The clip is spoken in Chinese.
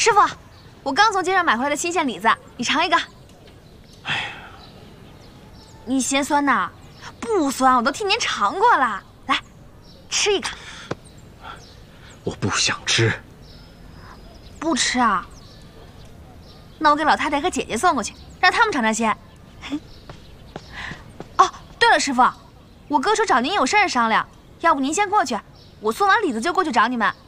师傅，我刚从街上买回来的新鲜李子，你尝一个。 哎呀， 你嫌酸呐？不酸，我都替您尝过了。来，吃一个。 我不想吃。 不吃啊？那我给老太太和姐姐送过去，让他们尝尝鲜。哦，对了，师傅，我哥说找您有事儿商量，要不您先过去，我送完李子就过去找你们。